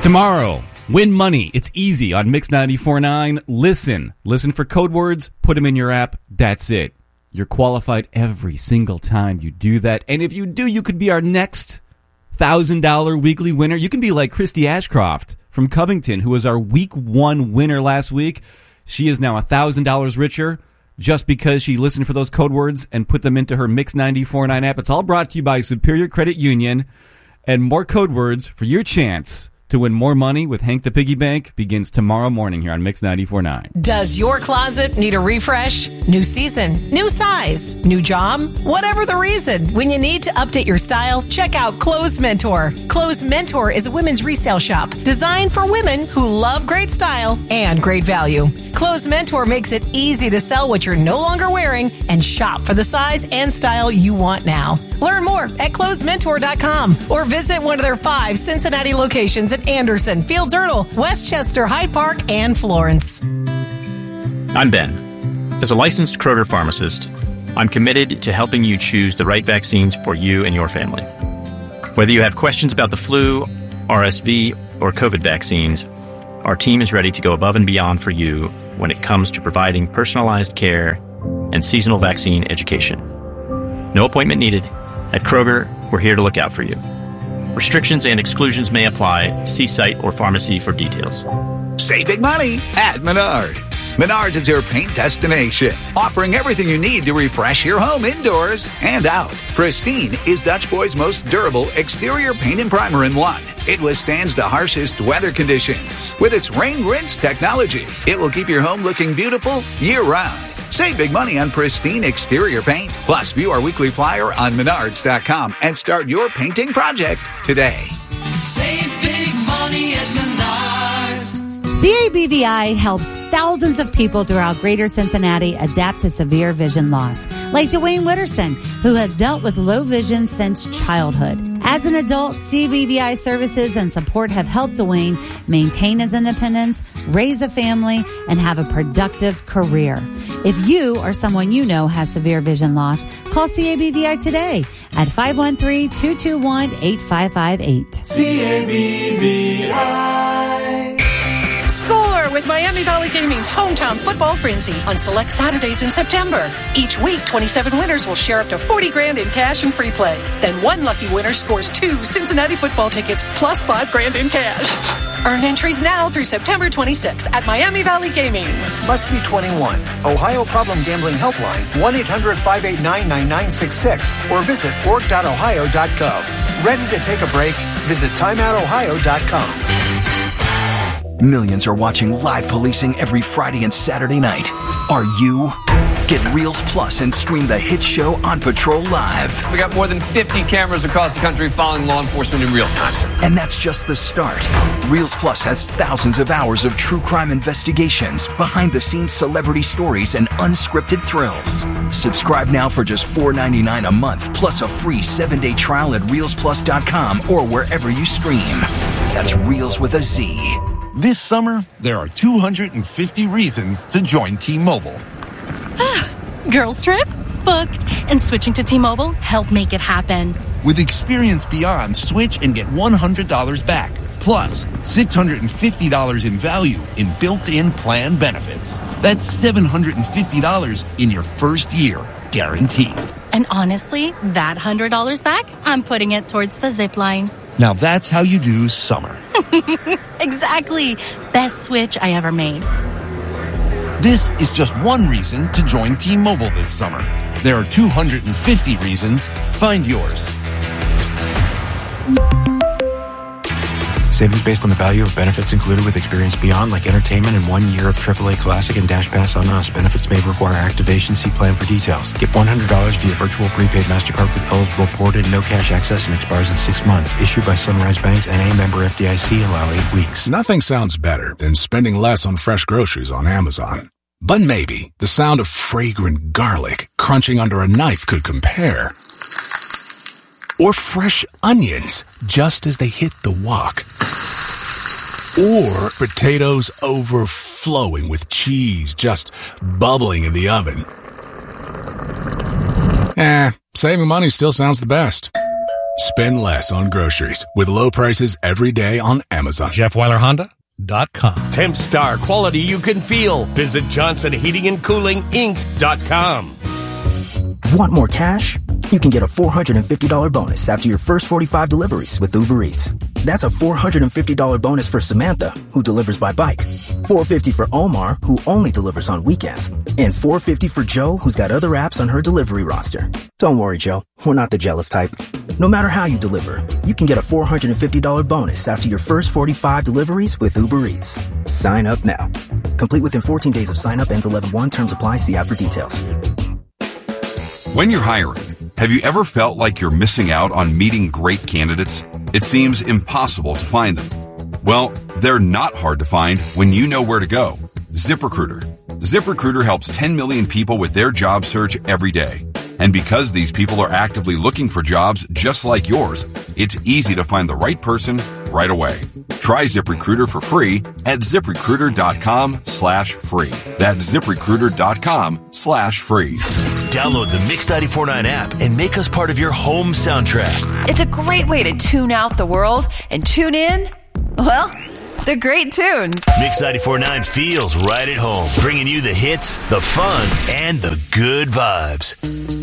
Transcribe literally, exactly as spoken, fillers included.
Tomorrow, win money. It's easy on Mix ninety-four point nine. Listen. Listen for code words. Put them in your app. That's it. You're qualified every single time you do that. And if you do, you could be our next one thousand dollars weekly winner. You can be like Christy Ashcroft from Covington, who was our week one winner last week. She is now one thousand dollars richer just because she listened for those code words and put them into her Mix ninety-four point nine app. It's all brought to you by Superior Credit Union. And more code words for your chance to win more money with Hank the Piggy Bank begins tomorrow morning here on Mix ninety-four point nine. Does your closet need a refresh? New season, new size, new job? Whatever the reason, when you need to update your style, check out Clothes Mentor. Clothes Mentor is a women's resale shop designed for women who love great style and great value. Clothes Mentor makes it easy to sell what you're no longer wearing and shop for the size and style you want now. Learn more at clothes mentor dot com or visit one of their five Cincinnati locations in Anderson, Fields Erdel, Westchester, Hyde Park, and Florence. I'm Ben. As a licensed Kroger pharmacist, I'm committed to helping you choose the right vaccines for you and your family. Whether you have questions about the flu, R S V, or COVID vaccines, our team is ready to go above and beyond for you when it comes to providing personalized care and seasonal vaccine education. No appointment needed. At Kroger, we're here to look out for you. Restrictions and exclusions may apply. See site or pharmacy for details. Save big money at Menards. Menards is your paint destination, offering everything you need to refresh your home indoors and out. Pristine is Dutch Boy's most durable exterior paint and primer in one. It withstands the harshest weather conditions. With its rain rinse technology, it will keep your home looking beautiful year-round. Save big money on Pristine exterior paint. Plus, view our weekly flyer on menards dot com and start your painting project today. Save big money at Menards. C A B V I helps thousands of people throughout Greater Cincinnati adapt to severe vision loss, like Dwayne Witterson, who has dealt with low vision since childhood. As an adult, C A B V I services and support have helped Dwayne maintain his independence, raise a family, and have a productive career. If you or someone you know has severe vision loss, call C A B V I today at five one three, two two one, eight five five eight. C A B V I. Score with Miami Valley Gaming's hometown football frenzy on select Saturdays in September. Each week, twenty-seven winners will share up to forty grand in cash and free play. Then one lucky winner scores two Cincinnati football tickets plus five grand in cash. Earn entries now through September twenty-sixth at Miami Valley Gaming. Must be twenty-one. Ohio Problem Gambling Helpline, one eight hundred, five eight nine, nine nine six six, or visit org dot ohio dot gov. Ready to take a break? Visit time out ohio dot com. Millions are watching live policing every Friday and Saturday night. Are you? Get Reels Plus and stream the hit show On Patrol Live. We got more than fifty cameras across the country following law enforcement in real time. And that's just the start. Reels Plus has thousands of hours of true crime investigations, behind-the-scenes celebrity stories, and unscripted thrills. Subscribe now for just four ninety-nine a month, plus a free seven-day trial at reels plus dot com or wherever you stream. That's Reels with a Z. This summer, there are two hundred fifty reasons to join T-Mobile. Girls trip? Booked. And switching to T-Mobile helped make it happen. With Experience Beyond, switch and get one hundred dollars back. Plus, six hundred fifty dollars in value in built-in plan benefits. That's seven hundred fifty dollars in your first year, guaranteed. And honestly, that one hundred dollars back, I'm putting it towards the zip line. Now that's how you do summer. Exactly. Best switch I ever made. This is just one reason to join T-Mobile this summer. There are two hundred fifty reasons. Find yours. Savings based on the value of benefits included with Experience Beyond, like entertainment and one year of triple A Classic and Dash Pass on us. Benefits may require activation. See plan for details. Get one hundred dollars via virtual prepaid MasterCard with eligible port and no cash access and expires in six months. Issued by Sunrise Banks and a member F D I C. Allow eight weeks. Nothing sounds better than spending less on fresh groceries on Amazon. But maybe the sound of fragrant garlic crunching under a knife could compare. Or fresh onions just as they hit the wok. Or potatoes overflowing with cheese just bubbling in the oven. Eh, saving money still sounds the best. Spend less on groceries with low prices every day on Amazon. Jeff Weiler Honda dot com. Tempstar, quality you can feel. Visit Johnson Heating and Cooling Inc dot com. Want more cash? You can get a four hundred fifty dollars bonus after your first forty-five deliveries with Uber Eats. That's a four hundred fifty dollars bonus for Samantha, who delivers by bike. four hundred fifty dollars for Omar, who only delivers on weekends. And four hundred fifty dollars for Joe, who's got other apps on her delivery roster. Don't worry, Joe. We're not the jealous type. No matter how you deliver, you can get a four hundred fifty dollars bonus after your first forty-five deliveries with Uber Eats. Sign up now. Complete within fourteen days of sign up. Ends eleven one. Terms apply. See app for details. When you're hiring, have you ever felt like you're missing out on meeting great candidates? It seems impossible to find them. Well, they're not hard to find when you know where to go. ZipRecruiter. ZipRecruiter helps ten million people with their job search every day. And because these people are actively looking for jobs just like yours, it's easy to find the right person right away. Try ZipRecruiter for free at ZipRecruiter.com slash free. That's ZipRecruiter.com slash free. Download the Mix ninety-four point nine app and make us part of your home soundtrack. It's a great way to tune out the world and tune in, well, the great tunes. Mix ninety-four point nine feels right at home, bringing you the hits, the fun, and the good vibes.